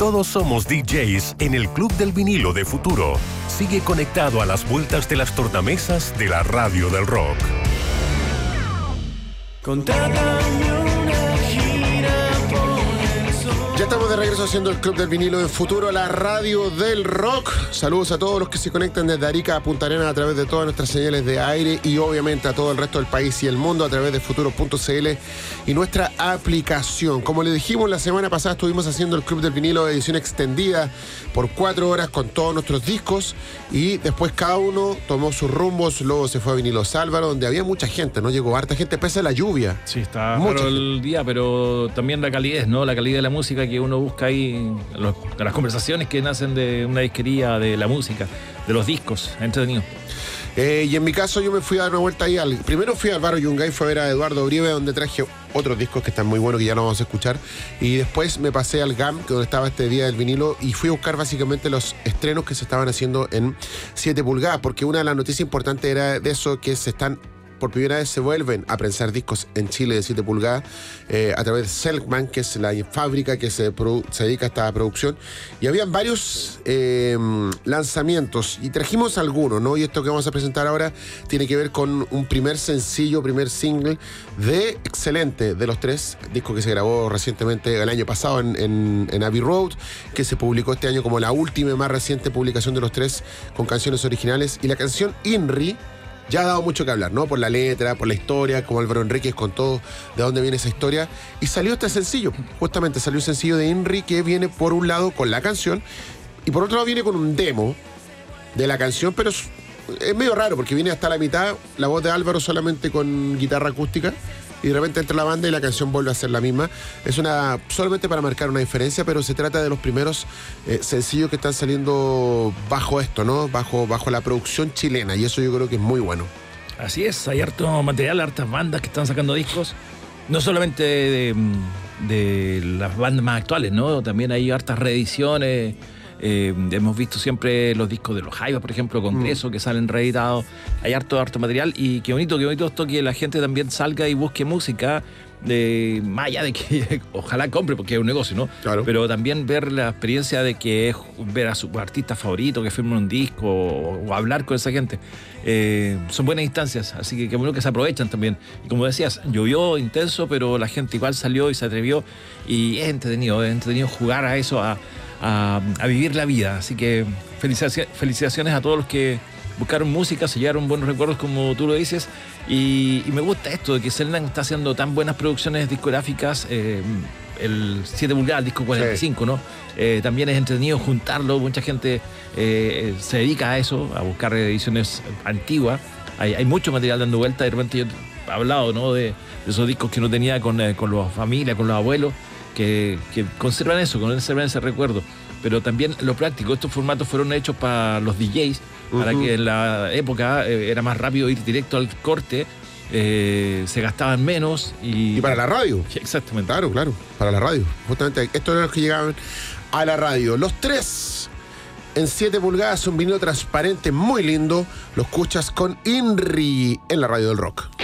Todos somos DJs en el Club del Vinilo de Futuro. Sigue conectado a las vueltas de las tornamesas de la radio del rock. Ya estamos de regreso haciendo el Club del Vinilo de Futuro, la radio del rock. Saludos a todos los que se conectan desde Arica a Punta Arenas a través de todas nuestras señales de aire y obviamente a todo el resto del país y el mundo a través de futuro.cl y nuestra aplicación. Como le dijimos la semana pasada, estuvimos haciendo el Club del Vinilo de edición extendida por 4 horas con todos nuestros discos y después cada uno tomó sus rumbos. Luego se fue a Vinilos Álvaro, donde había mucha gente, ¿no? Llegó harta gente pese a la lluvia. Sí, está raro el día, pero también la calidez, ¿no? La calidad de la música que uno busca ahí, las conversaciones que nacen de una disquería, de la música, de los discos, entretenido. Y en mi caso yo me fui a dar una vuelta ahí. Primero fui al Bar Yungay, fue a ver a Eduardo Uribe, donde traje otros discos que están muy buenos, que ya no vamos a escuchar. Y después me pasé al GAM, donde estaba este día del vinilo, y fui a buscar básicamente los estrenos que se estaban haciendo en 7 pulgadas, porque una de las noticias importantes era de eso, que por primera vez se vuelven a prensar discos en Chile de 7 pulgadas a través de Selkman, que es la fábrica que se dedica a esta producción. Y habían varios lanzamientos y trajimos algunos, ¿no? Y esto que vamos a presentar ahora tiene que ver con un primer single de Excelente, de los 3 discos que se grabó recientemente el año pasado en Abbey Road, que se publicó este año como la última y más reciente publicación de los 3 con canciones originales. Y la canción INRI ya ha dado mucho que hablar, ¿no? Por la letra, por la historia, como Álvaro Enríquez contó de dónde viene esa historia. Y salió este sencillo, justamente salió el sencillo de INRI, que viene por un lado con la canción y por otro lado viene con un demo de la canción, pero es medio raro porque viene hasta la mitad, la voz de Álvaro solamente con guitarra acústica y de repente entra la banda y la canción vuelve a ser la misma. Es solamente para marcar una diferencia, pero se trata de los primeros sencillos que están saliendo bajo esto, ¿no? Bajo la producción chilena, y eso yo creo que es muy bueno. Así es, hay harto material, hartas bandas que están sacando discos, no solamente de las bandas más actuales, ¿no? También hay hartas reediciones. Hemos visto siempre los discos de los Jaivas, por ejemplo, Congreso, que salen reeditados. Hay harto marial, y qué bonito esto, que la gente también salga y busque música, más allá de que ojalá compre, porque es un negocio, ¿no? Claro. Pero también ver la experiencia de que es ver a su artista favorito que firma un disco o hablar con esa gente. Son buenas instancias, así que qué bueno que se aprovechan también. Y como decías, llovió intenso, pero la gente igual salió y se atrevió, y es entretenido jugar a eso, a vivir la vida. Así que felicitaciones a todos los que buscaron música, se llevaron buenos recuerdos, como tú lo dices, y me gusta esto de que Selkman está haciendo tan buenas producciones discográficas. El 7 pulgadas, el disco 45, sí. ¿No? También es entretenido juntarlo. Mucha gente se dedica a eso, a buscar ediciones antiguas. Hay mucho material dando vuelta. De repente yo he hablado, ¿no? de esos discos que uno tenía con la familia, con los abuelos, que conservan ese recuerdo. Pero también lo práctico, estos formatos fueron hechos para los DJs, para que en la época era más rápido ir directo al corte, se gastaban menos. Y para la radio. Exactamente. Claro, para la radio. Justamente, estos eran los que llegaban a la radio. Los 3 en 7 pulgadas, un vinilo transparente muy lindo. Lo escuchas con INRI en la radio del rock.